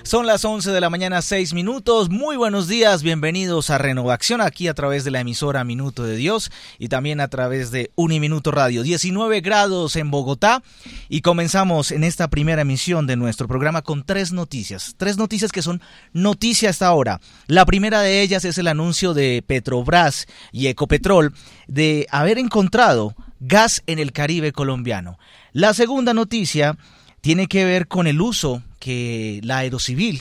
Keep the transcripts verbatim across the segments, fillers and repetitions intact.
Son las once de la mañana, seis minutos. Muy buenos días, bienvenidos a Renovación, aquí a través de la emisora Minuto de Dios y también a través de Uniminuto Radio. diecinueve grados en Bogotá y comenzamos en esta primera emisión de nuestro programa con tres noticias. Tres noticias que son noticia hasta ahora. La primera de ellas es el anuncio de Petrobras y Ecopetrol de haber encontrado gas en el Caribe colombiano. La segunda noticia tiene que ver con el uso que la Aerocivil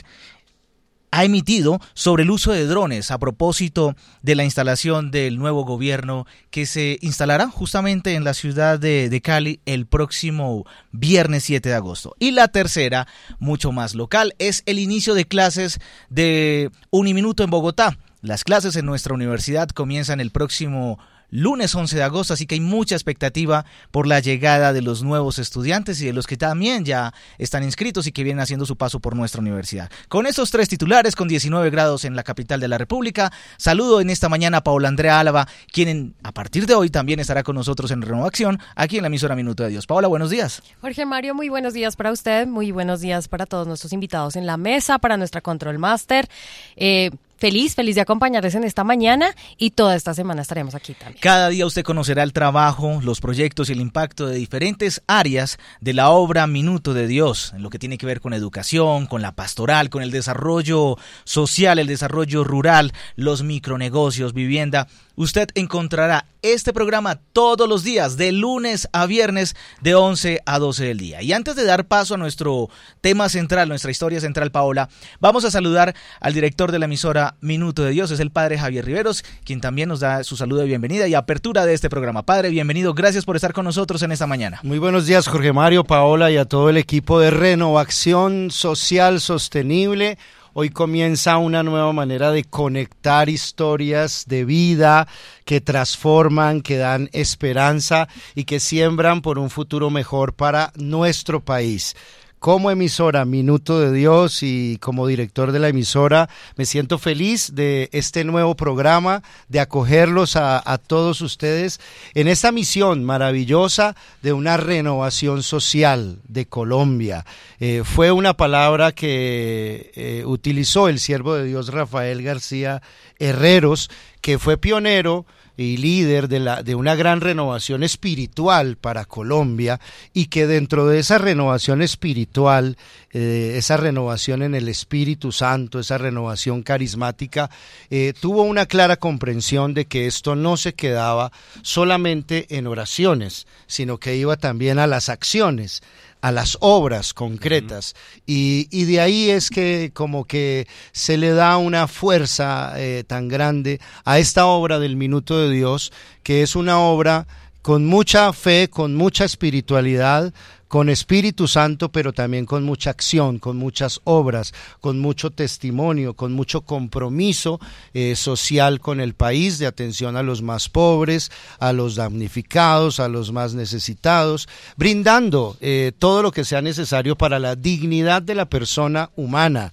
ha emitido sobre el uso de drones a propósito de la instalación del nuevo gobierno que se instalará justamente en la ciudad de, de Cali el próximo viernes siete de agosto. Y la tercera, mucho más local, es el inicio de clases de Uniminuto en Bogotá. Las clases en nuestra universidad comienzan el próximo lunes once de agosto, así que hay mucha expectativa por la llegada de los nuevos estudiantes y de los que también ya están inscritos y que vienen haciendo su paso por nuestra universidad. Con estos tres titulares, con diecinueve grados en la capital de la República, saludo en esta mañana a Paola Andrea Álava, quien a partir de hoy también estará con nosotros en Renovación, aquí en la emisora Minuto de Dios. Paola, buenos días. Jorge Mario, muy buenos días para usted, muy buenos días para todos nuestros invitados en la mesa, para nuestra Control Master. Eh, Feliz, feliz de acompañarles en esta mañana y toda esta semana estaremos aquí también. Cada día usted conocerá el trabajo, los proyectos y el impacto de diferentes áreas de la obra Minuto de Dios, en lo que tiene que ver con educación, con la pastoral, con el desarrollo social, el desarrollo rural, los micronegocios, vivienda. Usted encontrará este programa todos los días, de lunes a viernes, de once a doce del día. Y antes de dar paso a nuestro tema central, nuestra historia central, Paola, vamos a saludar al director de la emisora Minuto de Dios, es el padre Javier Riveros, quien también nos da su saludo de bienvenida y apertura de este programa. Padre, bienvenido, gracias por estar con nosotros en esta mañana. Muy buenos días, Jorge Mario, Paola y a todo el equipo de Renovación Social Sostenible. Hoy comienza una nueva manera de conectar historias de vida que transforman, que dan esperanza y que siembran por un futuro mejor para nuestro país. Como emisora Minuto de Dios y como director de la emisora, me siento feliz de este nuevo programa, de acogerlos a, a todos ustedes en esta misión maravillosa de una renovación social de Colombia. Eh, fue una palabra que eh, utilizó el siervo de Dios Rafael García Herreros, que fue pionero y líder de, la, de una gran renovación espiritual para Colombia, y que dentro de esa renovación espiritual, eh, esa renovación en el Espíritu Santo, esa renovación carismática, eh, tuvo una clara comprensión de que esto no se quedaba solamente en oraciones, sino que iba también a las acciones, a las obras concretas, uh-huh. y, y de ahí es que como que se le da una fuerza eh, tan grande a esta obra del Minuto de Dios, que es una obra con mucha fe, con mucha espiritualidad, con Espíritu Santo, pero también con mucha acción, con muchas obras, con mucho testimonio, con mucho compromiso eh, social con el país, de atención a los más pobres, a los damnificados, a los más necesitados, brindando eh, todo lo que sea necesario para la dignidad de la persona humana,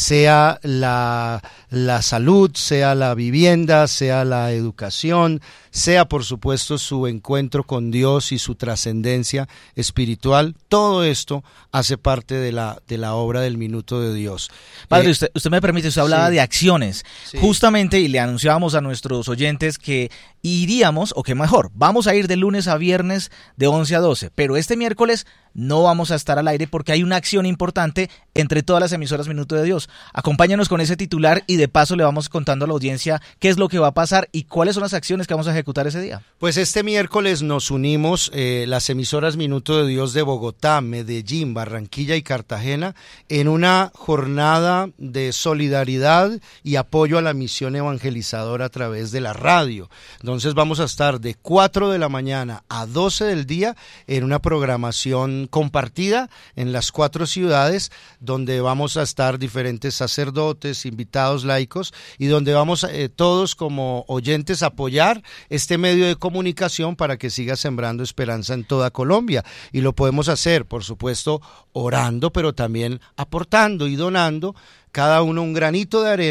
sea la, la salud, sea la vivienda, sea la educación, sea por supuesto su encuentro con Dios y su trascendencia espiritual. Todo esto hace parte de la, de la obra del Minuto de Dios. Padre, eh, usted, usted me permite, usted hablaba sí. de acciones, sí. justamente, y le anunciábamos a nuestros oyentes que iríamos, o que mejor, vamos a ir de lunes a viernes de once a doce, pero este miércoles no vamos a estar al aire porque hay una acción importante entre todas las emisoras Minuto de Dios. Acompáñanos con ese titular y de paso le vamos contando a la audiencia qué es lo que va a pasar y cuáles son las acciones que vamos a ejecutar ese día. Pues este miércoles nos unimos eh, las emisoras Minuto de Dios de Bogotá, Medellín, Barranquilla y Cartagena en una jornada de solidaridad y apoyo a la misión evangelizadora a través de la radio. Entonces vamos a estar de cuatro de la mañana a doce del día en una programación compartida en las cuatro ciudades, donde vamos a estar diferentes sacerdotes, invitados laicos, y donde vamos eh, todos como oyentes a apoyar este medio de comunicación para que siga sembrando esperanza en toda Colombia. Y lo podemos hacer, por supuesto, orando, pero también aportando y donando cada uno un granito de arena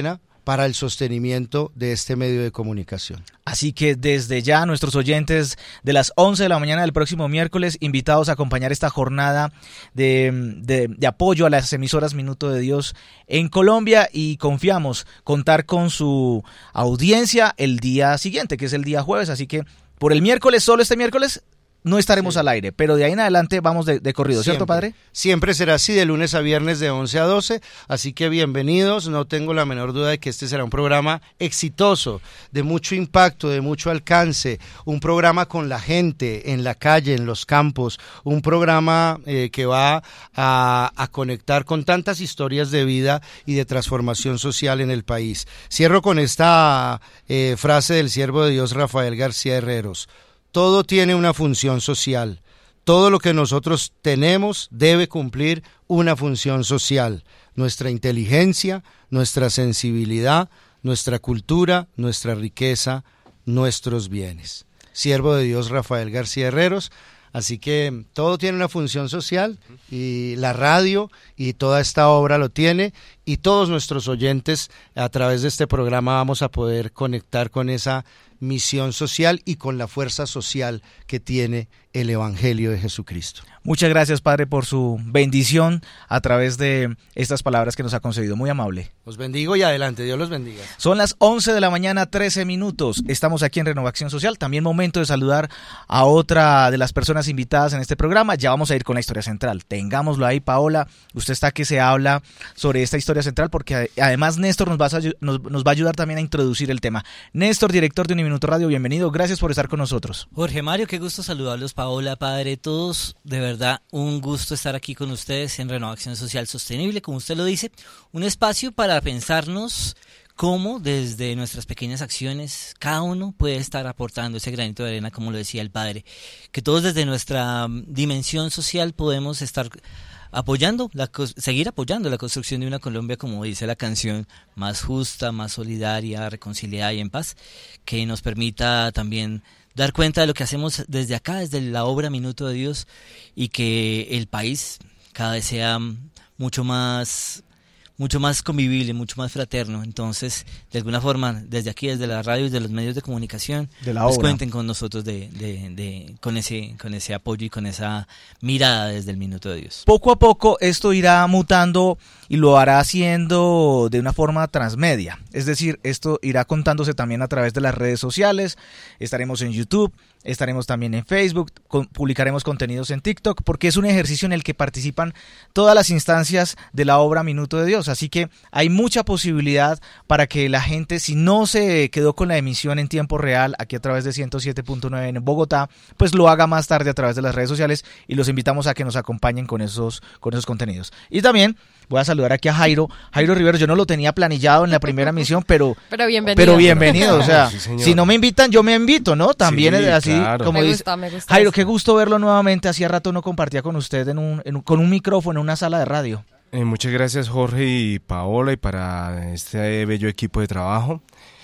para el sostenimiento de este medio de comunicación. Así que desde ya nuestros oyentes de las once de la mañana del próximo miércoles, invitados a acompañar esta jornada de, de, de apoyo a las emisoras Minuto de Dios en Colombia, y confiamos contar con su audiencia el día siguiente, que es el día jueves. Así que por el miércoles, solo este miércoles, no estaremos sí. al aire, pero de ahí en adelante vamos de, de corrido, Siempre. ¿cierto, padre? Siempre será así, de lunes a viernes de once a doce, así que bienvenidos. No tengo la menor duda de que este será un programa exitoso, de mucho impacto, de mucho alcance, un programa con la gente en la calle, en los campos, un programa eh, que va a, a conectar con tantas historias de vida y de transformación social en el país. Cierro con esta eh, frase del siervo de Dios Rafael García Herreros: todo tiene una función social. Todo lo que nosotros tenemos debe cumplir una función social. Nuestra inteligencia, nuestra sensibilidad, nuestra cultura, nuestra riqueza, nuestros bienes. Siervo de Dios Rafael García Herreros. Así que todo tiene una función social, y la radio y toda esta obra lo tiene, y todos nuestros oyentes a través de este programa vamos a poder conectar con esa misión social y con la fuerza social que tiene el Evangelio de Jesucristo. Muchas gracias, padre, por su bendición a través de estas palabras que nos ha concedido. Muy amable. Los bendigo y adelante, Dios los bendiga. Son las once de la mañana, trece minutos. Estamos aquí en Renovación Social. También momento de saludar a otra de las personas invitadas en este programa. Ya vamos a ir con la historia central. Tengámoslo ahí, Paola. Usted está que se habla sobre esta historia central, porque además Néstor nos va a, nos, nos va a ayudar también a introducir el tema. Néstor, director de Uniminuto Radio, bienvenido. Gracias por estar con nosotros. Jorge Mario, qué gusto saludarlos. Paola, padre, todos, de verdad, un gusto estar aquí con ustedes en Renovación Social Sostenible, como usted lo dice, un espacio para pensarnos cómo desde nuestras pequeñas acciones cada uno puede estar aportando ese granito de arena, como lo decía el padre, que todos desde nuestra dimensión social podemos estar apoyando, la, seguir apoyando la construcción de una Colombia, como dice la canción, más justa, más solidaria, reconciliada y en paz, que nos permita también dar cuenta de lo que hacemos desde acá, desde la obra Minuto de Dios, y que el país cada vez sea mucho más, mucho más convivible, mucho más fraterno. Entonces, de alguna forma, desde aquí, desde la radio y desde los medios de comunicación, de la pues obra, cuenten con nosotros de, de, de, con ese, con ese apoyo y con esa mirada desde el Minuto de Dios. Poco a poco esto irá mutando y lo hará haciendo de una forma transmedia, es decir, esto irá contándose también a través de las redes sociales. Estaremos en YouTube, estaremos también en Facebook, con, publicaremos contenidos en TikTok, porque es un ejercicio en el que participan todas las instancias de la obra Minuto de Dios, así que hay mucha posibilidad para que la gente, si no se quedó con la emisión en tiempo real aquí a través de ciento siete punto nueve en Bogotá, pues lo haga más tarde a través de las redes sociales, y los invitamos a que nos acompañen con esos, con esos contenidos. Y también voy a saludar aquí a Jairo, Jairo Rivero. Yo no lo tenía planillado en la primera misión, pero pero bienvenido. Pero bienvenido, o sea, sí, si no me invitan, yo me invito, ¿no? También sí, es así, claro. como me dice. Gusta, me gusta Jairo, eso. qué gusto verlo nuevamente. Hacía rato no compartía con usted en un, en un, con un micrófono en una sala de radio. Eh, muchas gracias, Jorge y Paola, y para este bello equipo de trabajo.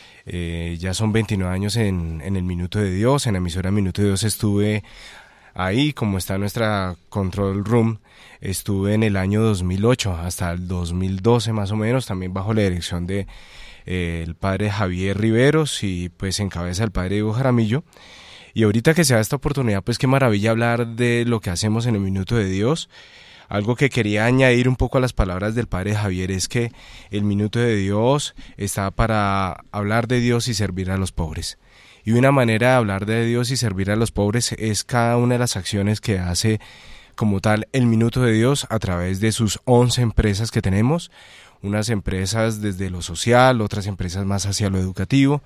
Eh, ya son veintinueve años en, en el Minuto de Dios, en la emisora Minuto de Dios estuve ahí, como está nuestra control room. Estuve en el año dos mil ocho hasta el dos mil doce más o menos, también bajo la dirección de eh, el padre Javier Riveros, y pues en cabeza el padre Diego Jaramillo. Y ahorita que se da esta oportunidad, pues qué maravilla hablar de lo que hacemos en el Minuto de Dios. Algo que quería añadir un poco a las palabras del padre Javier es que el Minuto de Dios está para hablar de Dios y servir a los pobres. Y una manera de hablar de Dios y servir a los pobres es cada una de las acciones que hace como tal el Minuto de Dios a través de sus once empresas que tenemos, unas empresas desde lo social, otras empresas más hacia lo educativo,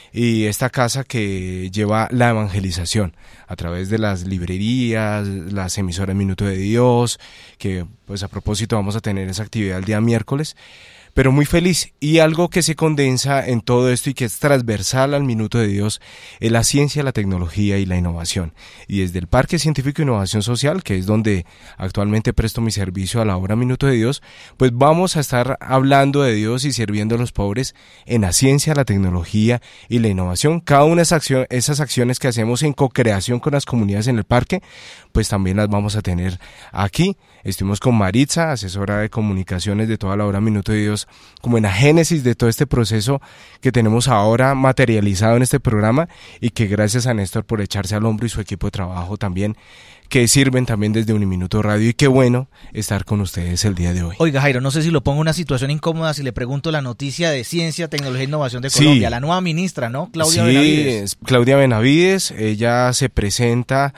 y esta casa que lleva la evangelización a través de las librerías, las emisoras Minuto de Dios, que pues a propósito vamos a tener esa actividad el día miércoles. Pero muy feliz, y algo que se condensa en todo esto y que es transversal al Minuto de Dios es la ciencia, la tecnología y la innovación. Y desde el Parque Científico de Innovación Social, que es donde actualmente presto mi servicio a la obra Minuto de Dios, pues vamos a estar hablando de Dios y sirviendo a los pobres en la ciencia, la tecnología y la innovación. Cada una de esas acciones, esas acciones que hacemos en co-creación con las comunidades en el parque, pues también las vamos a tener aquí. Estuvimos con Maritza, asesora de comunicaciones de toda la hora Minuto de Dios, como en la génesis de todo este proceso que tenemos ahora materializado en este programa, y que gracias a Néstor por echarse al hombro y su equipo de trabajo también, que sirven también desde Uniminuto Radio, y qué bueno estar con ustedes el día de hoy. Oiga, Jairo, no sé si lo pongo en una situación incómoda si le pregunto la noticia de Ciencia, Tecnología e Innovación de Colombia, sí. La nueva ministra, ¿no? Claudia sí, Benavides. Claudia Benavides, ella se presenta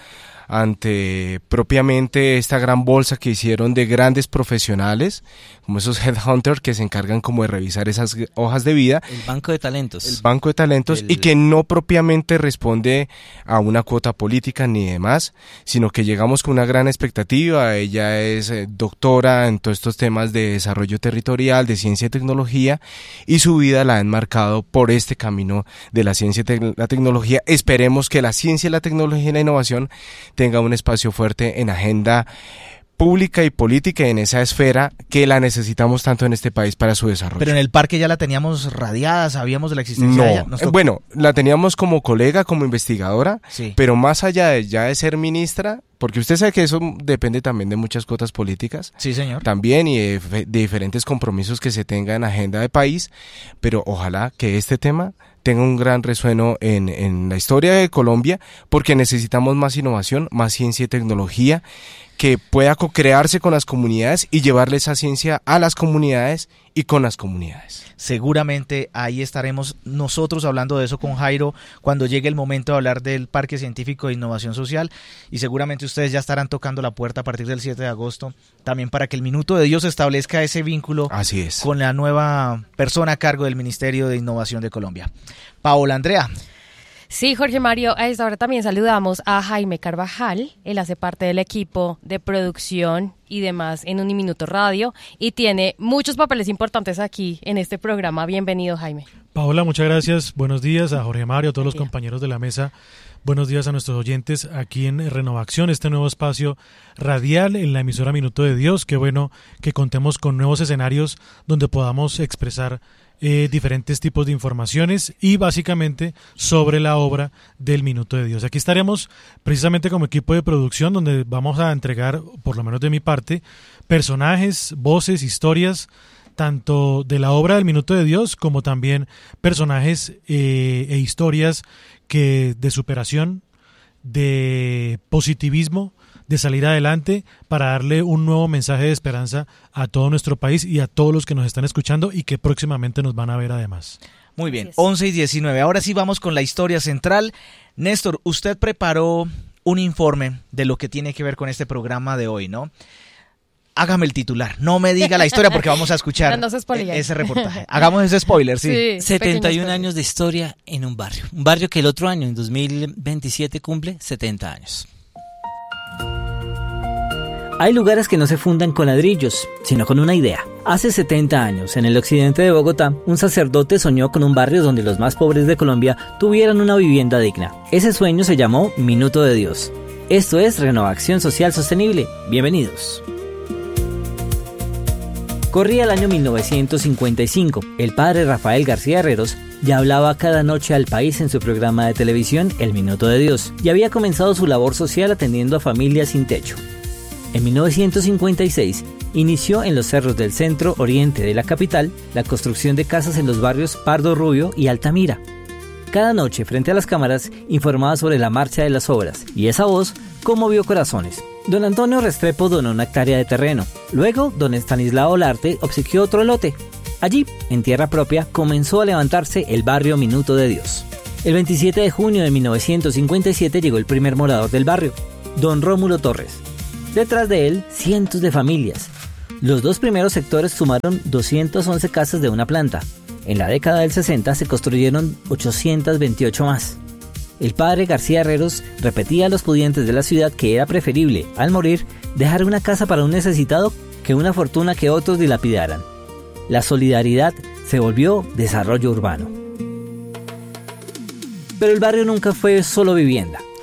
ante propiamente esta gran bolsa que hicieron de grandes profesionales, como esos headhunters que se encargan como de revisar esas hojas de vida. El banco de talentos. El banco de talentos, el... y que no propiamente responde a una cuota política ni demás, sino que llegamos con una gran expectativa. Ella es eh, doctora en todos estos temas de desarrollo territorial, de ciencia y tecnología, y su vida la han marcado por este camino de la ciencia y te- la tecnología. Esperemos que la ciencia, la tecnología y la innovación tenga un espacio fuerte en agenda pública y política, en esa esfera que la necesitamos tanto en este país para su desarrollo. Pero en el parque ya la teníamos radiada, sabíamos de la existencia no, de ella. Nos eh, bueno, la teníamos como colega, como investigadora, sí. Pero más allá de ya de ser ministra, porque usted sabe que eso depende también de muchas cuotas políticas, sí, señor, también, y de, de diferentes compromisos que se tengan en agenda de país, pero ojalá que este tema tenga un gran resueno en, en la historia de Colombia, porque necesitamos más innovación, más ciencia y tecnología, que pueda co-crearse con las comunidades y llevarle esa ciencia a las comunidades y con las comunidades. Seguramente ahí estaremos nosotros hablando de eso con Jairo cuando llegue el momento de hablar del Parque Científico de Innovación Social, y seguramente ustedes ya estarán tocando la puerta a partir del siete de agosto, también para que el Minuto de Dios establezca ese vínculo Así es. con la nueva persona a cargo del Ministerio de Innovación de Colombia. Paola Andrea. Sí, Jorge Mario, a esta hora también saludamos a Jaime Carvajal. Él hace parte del equipo de producción y demás en Uniminuto Radio y tiene muchos papeles importantes aquí en este programa. Bienvenido, Jaime. Paola, muchas gracias. Buenos días a Jorge Mario, a todos los compañeros de la mesa. Buenos días a nuestros oyentes aquí en Renovación, este nuevo espacio radial en la emisora Minuto de Dios. Qué bueno que contemos con nuevos escenarios donde podamos expresar Eh, diferentes tipos de informaciones y básicamente sobre la obra del Minuto de Dios. Aquí estaremos precisamente como equipo de producción, donde vamos a entregar, por lo menos de mi parte, personajes, voces, historias, tanto de la obra del Minuto de Dios como también personajes eh, e historias que de superación, de positivismo, de salir adelante para darle un nuevo mensaje de esperanza a todo nuestro país y a todos los que nos están escuchando y que próximamente nos van a ver además. Muy bien, once y diecinueve. Ahora sí vamos con la historia central. Néstor, usted preparó un informe de lo que tiene que ver con este programa de hoy, ¿no? Hágame el titular, no me diga la historia porque vamos a escuchar no, no ese reportaje. Hagamos ese spoiler, sí. sí setenta y un años de historia en un barrio. Un barrio que el otro año, en dos mil veintisiete, cumple setenta años. Hay lugares que no se fundan con ladrillos, sino con una idea. Hace setenta años, en el occidente de Bogotá, un sacerdote soñó con un barrio donde los más pobres de Colombia tuvieran una vivienda digna. Ese sueño se llamó Minuto de Dios. Esto es Renovación Social Sostenible. Bienvenidos. Corría el año mil novecientos cincuenta y cinco. El padre Rafael García Herreros ya hablaba cada noche al país en su programa de televisión El Minuto de Dios y había comenzado su labor social atendiendo a familias sin techo. En mil novecientos cincuenta y seis inició en los cerros del centro oriente de la capital la construcción de casas en los barrios Pardo Rubio y Altamira. Cada noche, frente a las cámaras, informaba sobre la marcha de las obras, y esa voz conmovió corazones. Don Antonio Restrepo donó una hectárea de terreno. Luego, don Estanislao Olarte obsequió otro lote. Allí, en tierra propia, comenzó a levantarse el barrio Minuto de Dios. El veintisiete de junio de mil novecientos cincuenta y siete llegó el primer morador del barrio, don Rómulo Torres. Detrás de él, cientos de familias. Los dos primeros sectores sumaron doscientas once casas de una planta. En la década del sesenta se construyeron ochocientas veintiocho más. El padre García Herreros repetía a los pudientes de la ciudad que era preferible, al morir, dejar una casa para un necesitado que una fortuna que otros dilapidaran. La solidaridad se volvió desarrollo urbano. Pero el barrio nunca fue solo vivienda.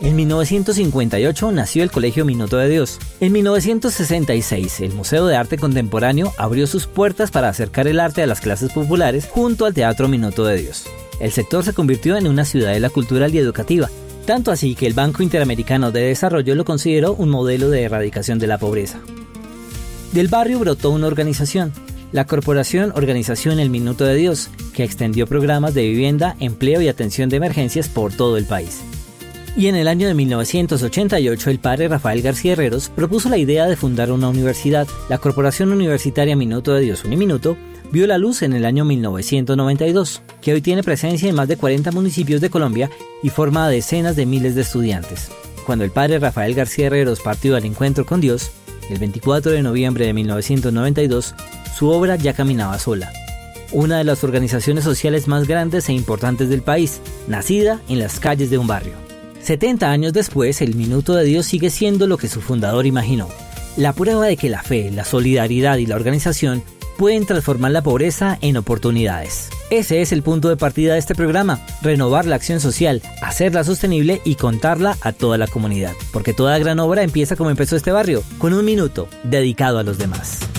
En mil novecientos cincuenta y ocho nació el Colegio Minuto de Dios. En mil novecientos sesenta y seis, el Museo de Arte Contemporáneo abrió sus puertas para acercar el arte a las clases populares junto al Teatro Minuto de Dios. El sector se convirtió en una ciudadela cultural y educativa, tanto así que el Banco Interamericano de Desarrollo lo consideró un modelo de erradicación de la pobreza. Del barrio brotó una organización, la Corporación Organización El Minuto de Dios, que extendió programas de vivienda, empleo y atención de emergencias por todo el país. Y en el año de mil novecientos ochenta y ocho, el padre Rafael García Herreros propuso la idea de fundar una universidad. La Corporación Universitaria Minuto de Dios Uniminuto vio la luz en el año mil novecientos noventa y dos, que hoy tiene presencia en más de cuarenta municipios de Colombia y forma a decenas de miles de estudiantes. Cuando el padre Rafael García Herreros partió al encuentro con Dios, el veinticuatro de noviembre de mil novecientos noventa y dos, su obra ya caminaba sola. Una de las organizaciones sociales más grandes e importantes del país, nacida en las calles de un barrio. setenta años después, el Minuto de Dios sigue siendo lo que su fundador imaginó, la prueba de que la fe, la solidaridad y la organización pueden transformar la pobreza en oportunidades. Ese es el punto de partida de este programa, renovar la acción social, hacerla sostenible y contarla a toda la comunidad, porque toda gran obra empieza como empezó este barrio, con un minuto dedicado a los demás.